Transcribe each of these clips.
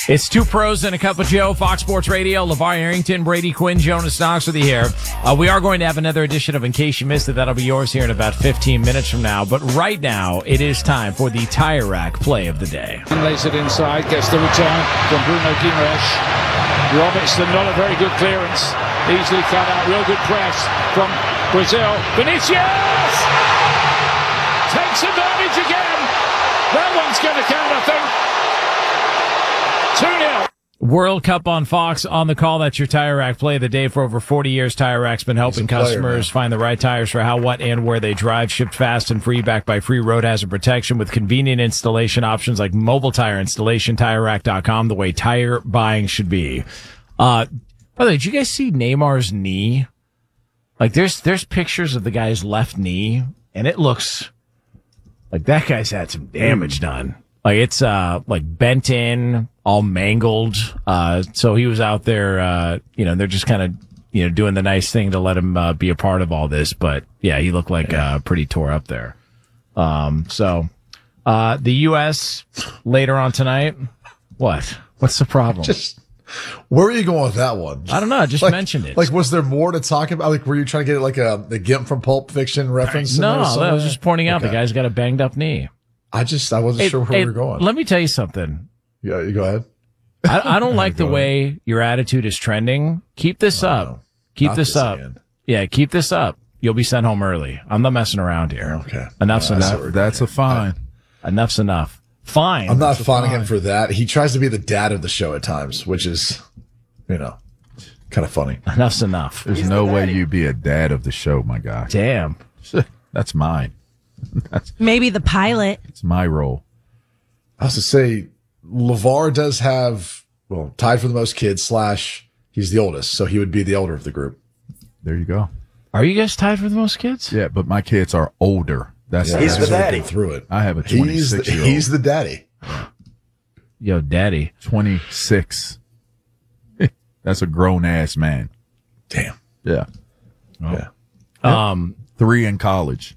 It's Two Pros and a Cup of Joe, Fox Sports Radio. LeVar Arrington, Brady Quinn, Jonas Knox with you here. We are going to have another edition of In Case You Missed It. That'll be yours here in about 15 minutes from now. But right now, it is time for the Tire Rack Play of the Day. And lays it inside, gets the return from Bruno Guimaraes. Robertson, not a very good clearance. Easily cut out, real good press from Brazil. Vinicius! Takes advantage again. That one's going to count, I think. 2-0. World Cup on Fox on the call. That's your Tire Rack Play of the Day. For over 40 years, Tire Rack's been helping customers find the right tires for how, what, and where they drive. Shipped fast and free, backed by free road hazard protection with convenient installation options like mobile tire installation. TireRack.com, the way tire buying should be. By the way, did you guys see Neymar's knee? Like, there's pictures of the guy's left knee, and it looks like that guy's had some damage done. Like, it's like bent in, all mangled. So he was out there, they're just kind of, doing the nice thing to let him be a part of all this. But yeah, he looked like pretty tore up there. The U.S. later on tonight. What? What's the problem? Where are you going with that one? I don't know. I just mentioned it. Like, was there more to talk about? Like, were you trying to get like the Gimp from Pulp Fiction reference? No, I was just pointing out the guy's got a banged up knee. I wasn't sure where we were going. Let me tell you something. Yeah, you go ahead. I don't like the way your attitude is trending. Keep this up. Keep this up. Again. Yeah, keep this up. You'll be sent home early. I'm not messing around here. Okay. Enough's enough. That's a fine. Enough's enough. Fine. I'm not fawning him for that. He tries to be the dad of the show at times, which is, kind of funny. Enough's enough. There's no way you'd be a dad of the show, my guy. Damn. That's mine. Maybe the pilot. It's my role. I was to say, LeVar does have, tied for the most kids / he's the oldest, so he would be the elder of the group. There you go. Are you guys tied for the most kids? Yeah, but my kids are older. He's the daddy. Through it. I have a 26-year-old. He's the daddy. Yo, daddy. 26. That's a grown-ass man. Damn. Yeah. Oh. Yeah. 3 in college.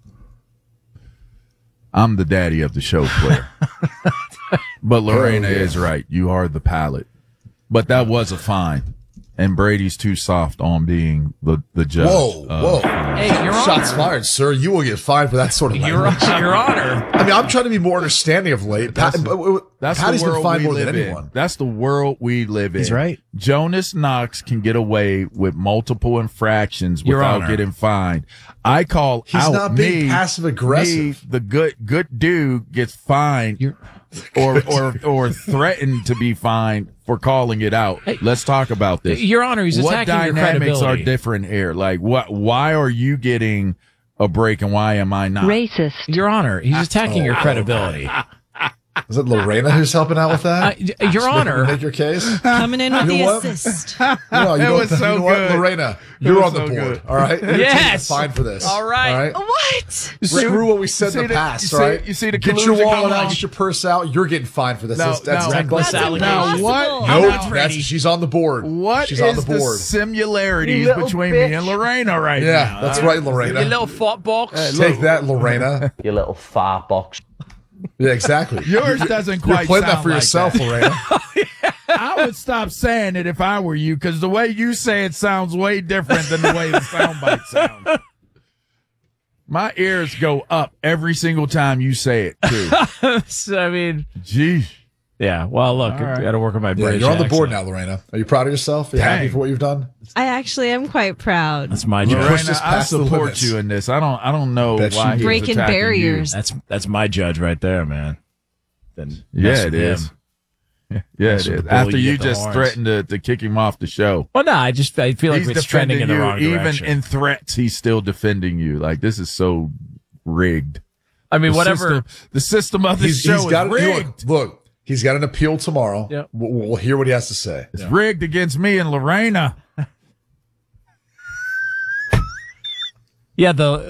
I'm the daddy of the show, Claire. But Lorena is right. You are the pilot. But that was a fine. And Brady's too soft on being the judge. Whoa. Hey, Your Shots Honor. fired, sir. You will get fined for that sort of language. Your Honor. I mean, I'm trying to be more understanding of late. That's Patty's the been world fined we more than live anyone. in. That's the world we live in. He's right. Jonas Knox can get away with multiple infractions Your without Honor. getting fined. I call He's out not being me, passive aggressive. me, the good dude gets fined or threatened to be fined for calling it out. Hey, let's talk about this. Your Honor, he's what attacking your dynamics credibility. are different here? Like why are you getting a break and why am I not? Racist. Your Honor, he's attacking your credibility. Is it Lorena who's helping out with that? Your Honor. Make your case? Coming in with You the know what? assist. So good. Lorena, you're on the so board. good. All right? You're Yes. taking the fine for this. All right. What? Screw what we said in the past, all right? You see the get your collusion wallet going out, on? get your purse out. You're getting fined for this. No, That's no, reckless That's allegation. Now what? impossible. Nope, she's on the board. What she's is on the board. similarities between me and Lorena right now? Yeah, that's right, Lorena. You little fought box. Take that, Lorena. You little fart box. Yeah, exactly. Yours doesn't quite You're playing sound that for like yourself, that. Lorena. I would stop saying it if I were you, because the way you say it sounds way different than the way the soundbite sounds. My ears go up every single time you say it, too. So, I mean, Jeez. yeah. Well, look, I got to work on my Yeah, British you're on the board accent. now, Lorena. Are you proud of yourself? Are you happy Dang. for what you've done? I actually am quite proud. That's my You judge. pushed Lorena, us I past the support limits. you in this. I don't know Bet why you he's Breaking attacking you. barriers. That's my judge right there, man. Then Yeah, mess it with is. him. Yeah, it That's is. the bull After you you get the just horns. threatened to kick him off the show. Well, no, I feel like He's it's trending in the wrong even direction. in threats, he's still defending you. Like, this is so rigged. I mean, The whatever. the system of this show is rigged. Look, he's got an appeal tomorrow. Yep. We'll hear what he has to say. It's rigged against me and Lorena. Yeah, the